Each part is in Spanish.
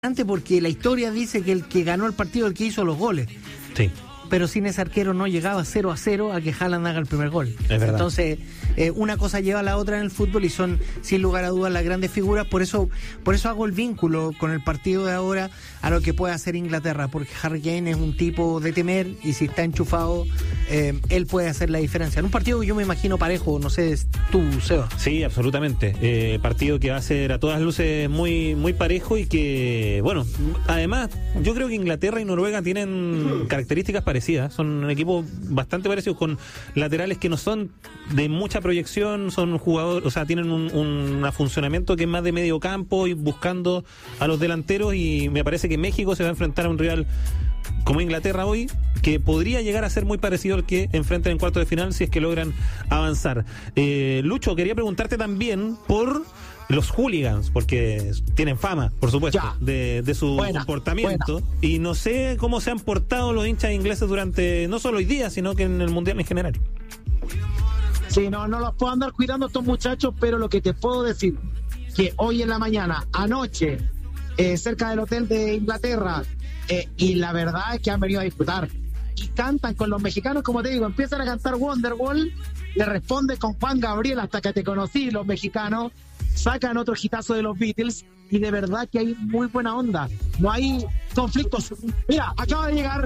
porque la historia dice que el que ganó el partido es el que hizo los goles. Sí. Pero sin ese arquero no llegaba 0-0 a que Haaland haga el primer gol. Es verdad. Entonces, una cosa lleva a la otra en el fútbol y son, sin lugar a dudas, las grandes figuras. Por eso hago el vínculo con el partido de ahora a lo que puede hacer Inglaterra, porque Harry Kane es un tipo de temer y si está enchufado, él puede hacer la diferencia. En un partido que yo me imagino parejo, no sé, tú, Seba. Sí, absolutamente. Partido que va a ser a todas luces muy, muy parejo y que, bueno, además, yo creo que Inglaterra y Noruega tienen características parecidas. Son equipos bastante parecidos, con laterales que no son de mucha proyección, son jugadores, o sea, tienen un funcionamiento que es más de medio campo y buscando a los delanteros, y me parece que México se va a enfrentar a un rival como Inglaterra hoy, que podría llegar a ser muy parecido al que enfrentan en cuartos de final si es que logran avanzar. Lucho, quería preguntarte también por los hooligans, porque tienen fama, por supuesto, de su comportamiento. Y no sé cómo se han portado los hinchas ingleses durante, no solo hoy día, sino que en el Mundial en general. Sí, no los puedo andar cuidando a estos muchachos, pero lo que te puedo decir, que hoy en la mañana, anoche, cerca del hotel de Inglaterra, y la verdad es que han venido a disfrutar. Y cantan con los mexicanos, como te digo, empiezan a cantar Wonderwall, le responde con Juan Gabriel, Hasta que te conocí, los mexicanos, sacan otro hitazo de los Beatles, y de verdad que hay muy buena onda, no hay conflictos. Mira, acaba de llegar,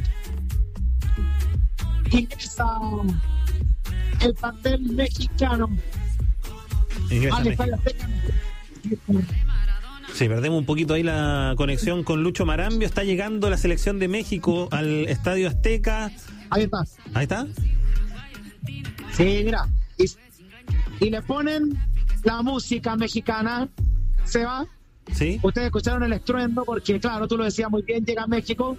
ingresa el plantel mexicano. Sí, perdemos un poquito ahí la conexión con Lucho Marambio. Está llegando la selección de México al Estadio Azteca. Ahí está. Ahí está. Sí, mira. Y le ponen la música mexicana. ¿Se va? Sí. Ustedes escucharon el estruendo porque, claro, tú lo decías muy bien, llega a México.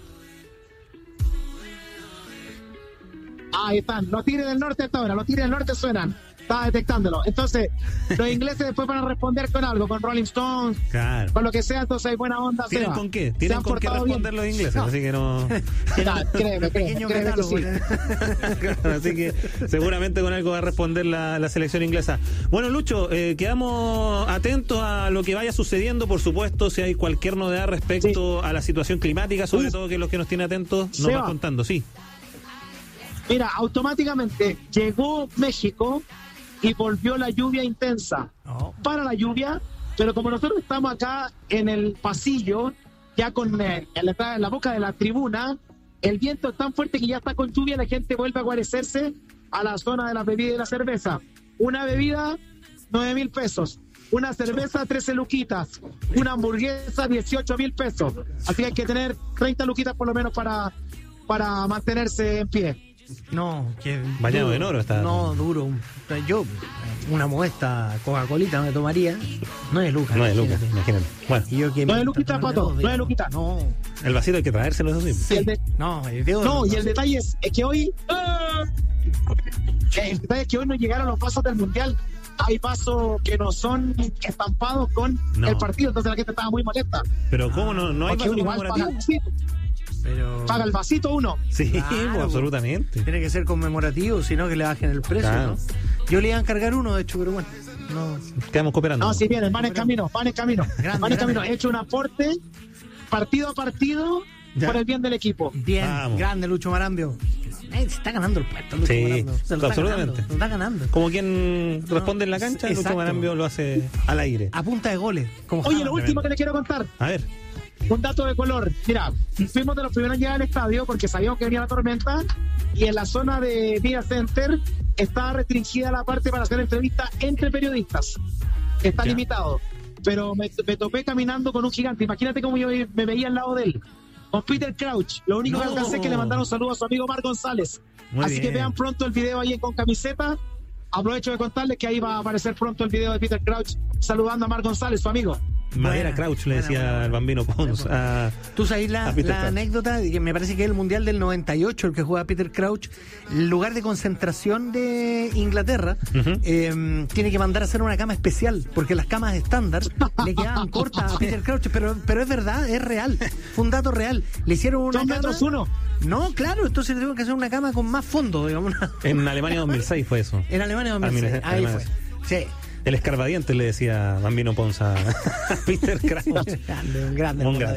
Ahí están. Los Tigres del Norte hasta ahora. Los Tigres del Norte suenan. Estaba detectándolo. Entonces, los ingleses después van a responder con algo, con Rolling Stones, claro, con lo que sea. Entonces hay buena onda. ¿Tienen con qué? ¿Tienen con qué responder bien los ingleses? No. Así que no. Créeme que sí. Claro, así que seguramente con algo va a responder la selección inglesa. Bueno, Lucho, quedamos atentos a lo que vaya sucediendo, por supuesto, si hay cualquier novedad respecto a la situación climática, sobre todo, que es lo que nos tiene atentos, nos va contando, sí. Mira, automáticamente llegó México y volvió la lluvia intensa. Para la lluvia, pero como nosotros estamos acá en el pasillo, ya con en la boca de la tribuna, el viento es tan fuerte que ya está con lluvia, la gente vuelve a guarecerse a la zona de la bebida y la cerveza. Una bebida, 9,000 pesos. Una cerveza, 13 luquitas. Una hamburguesa, 18,000 pesos. Así que hay que tener 30 luquitas por lo menos para mantenerse en pie. No, que bañado duro, en oro está. No, duro. Yo, una modesta Coca-Colita me tomaría. 9 lucas. 9 lucas, imagínate. Bueno. Y yo que 9 luquitas, Pato. 9 luquitas. No. El vasito hay que traérselo, eso sí. Sí. Y el detalle es que hoy. El detalle es que hoy no llegaron los vasos del Mundial. Hay vasos que no son estampados con el partido, entonces la gente estaba muy molesta. Pero ¿cómo no hay vasos conmemorativos? Pero... Paga el vasito uno. Sí, claro, absolutamente. Tiene que ser conmemorativo, sino que le bajen el precio, claro, ¿no? Yo le iba a encargar uno, de hecho, pero bueno. No. Quedamos cooperando. No, si vienen, van en camino. He hecho un aporte partido a partido por el bien del equipo. Bien, grande Lucho Marambio. Se está ganando el puesto, Lucho Marambio. Absolutamente. Lo está ganando. Como quien responde en la cancha, Lucho Marambio lo hace al aire. A punta de goles. Oye, lo último que le quiero contar. A ver. Un dato de color. Mira, fuimos de los primeros en llegar al estadio porque sabíamos que venía la tormenta, y en la zona de Media Center está restringida la parte para hacer entrevistas entre periodistas. Está limitado. Pero me topé caminando con un gigante. Imagínate cómo yo me veía al lado de él. Con Peter Crouch. Lo único que alcancé es que le mandaron saludos a su amigo Mar González. Así que vean pronto el video ahí con camiseta. Aprovecho de contarles que ahí va a aparecer pronto el video de Peter Crouch saludando a Mar González, su amigo. Madera Crouch, le decía al Bambino Pons. Tú sabes la anécdota, que me parece que es el Mundial del 98, el que juega Peter Crouch, el lugar de concentración de Inglaterra, tiene que mandar a hacer una cama especial, porque las camas estándar le quedaban cortas a Peter Crouch, pero es verdad, es real, fue un dato real. Le hicieron una cama... ¿2,1 m? No, claro, entonces le tuvieron que hacer una cama con más fondo, digamos. En Alemania 2006 fue eso. En Alemania 2006, ahí fue. Sí. El escarbadiente le decía Bambino Ponza a Peter Crouch. grande.